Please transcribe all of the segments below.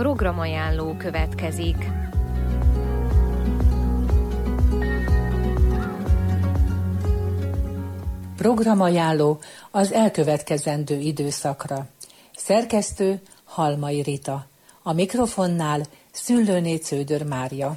Programajánló következik. Programajánló az elkövetkezendő időszakra. Szerkesztő Halmai Rita. A mikrofonnál Szüllőné Cződör Mária.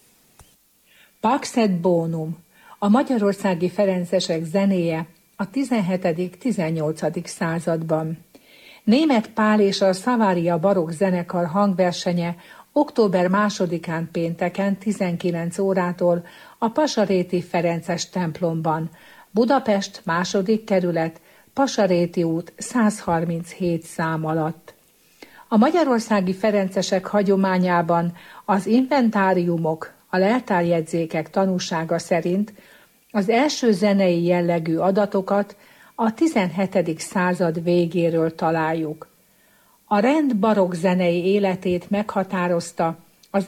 Pax et bonum, a magyarországi ferencesek zenéje a 17.-18. században. Németh Pál és a Savaria barokk zenekar hangversenye október 2-án pénteken 19 órától a Pasaréti Ferences templomban, Budapest 2. kerület, Pasaréti út 137 szám alatt. A magyarországi ferencesek hagyományában az inventáriumok, a leltárjegyzékek tanúsága szerint az első zenei jellegű adatokat a 17. század végéről találjuk. A rend barokk zenei életét meghatározta az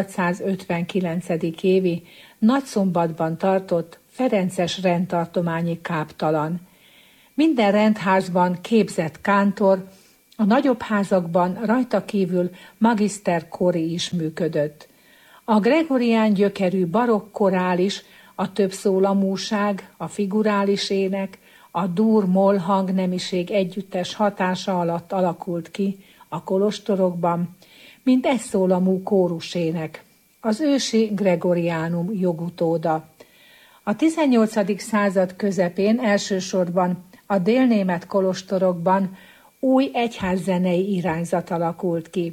1659. évi Nagyszombatban tartott ferences rendtartományi káptalan. Minden rendházban képzett kántor, a nagyobb házakban rajta kívül magiszter kori is működött. A gregorián gyökerű barokk korális, a többszólamúság, a figurális ének, a dur-moll hangnemiség együttes hatása alatt alakult ki a kolostorokban, mint egyszólamú kórusének, az ősi gregoriánum jogutóda. A 18. század közepén elsősorban a délnémet kolostorokban új egyházzenei irányzat alakult ki.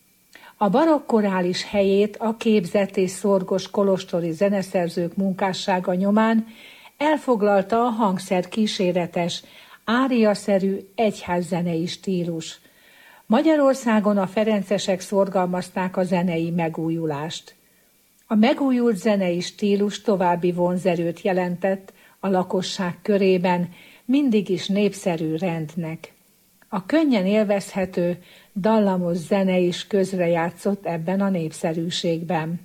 A barokk korális helyét a képzett és szorgos kolostori zeneszerzők munkássága nyomán elfoglalta a hangszer kíséretes, áriaszerű egyházzenei stílus. Magyarországon a ferencesek szorgalmazták a zenei megújulást. A megújult zenei stílus további vonzerőt jelentett a lakosság körében mindig is népszerű rendnek. A könnyen élvezhető, dallamos zene is közrejátszott ebben a népszerűségben.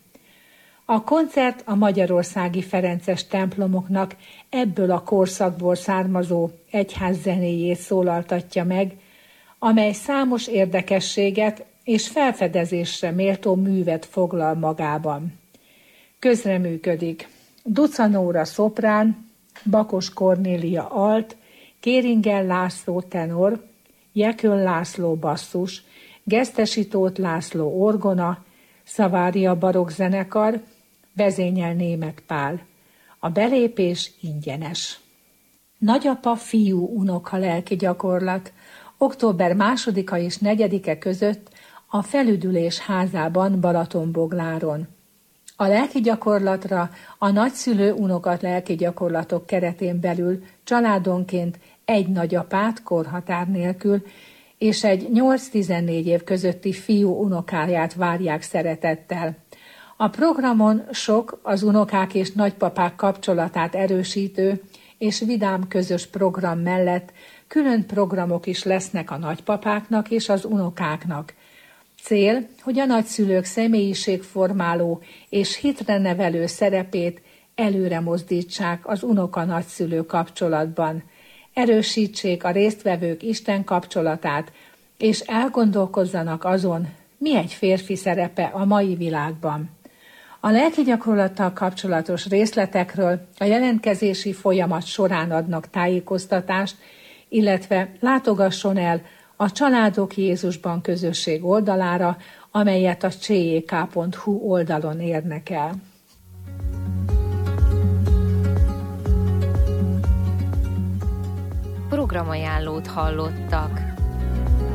A koncert a magyarországi ferences templomoknak ebből a korszakból származó egyházzenéjét szólaltatja meg, amely számos érdekességet és felfedezésre méltó művet foglal magában. Közreműködik Ducanóra szoprán, Bakos Kornélia alt, Kéringen László tenor, Jekön László basszus, Gesztesi Tóth László orgona, Savaria barokk zenekar, vezényel Németh Pál. A belépés ingyenes. Nagyapa fiú unoka lelki gyakorlat október 2-a és 4-e között a Felüdülés házában Balatonbogláron. A lelki gyakorlatra a nagyszülő unokat lelki gyakorlatok keretén belül családonként egy nagyapát korhatár nélkül és egy 8-14 év közötti fiú unokáját várják szeretettel. A programon sok az unokák és nagypapák kapcsolatát erősítő és vidám közös program mellett külön programok is lesznek a nagypapáknak és az unokáknak. Cél, hogy a nagyszülők személyiségformáló és hitre nevelő szerepét előre mozdítsák az unoka-nagyszülő kapcsolatban, erősítsék a résztvevők Isten kapcsolatát, és elgondolkozzanak azon, mi egy férfi szerepe a mai világban. A lelki gyakorlattal kapcsolatos részletekről a jelentkezési folyamat során adnak tájékoztatást, illetve látogasson el a Családok Jézusban közösség oldalára, amelyet a csjk.hu oldalon érnek el. Programajánlót hallottak.